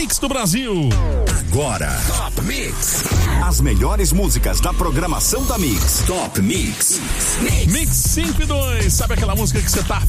Mix do Brasil. Agora, Top Mix. As melhores músicas da programação da Mix. Top Mix. Mix 5 e 2. Sabe aquela música que você tá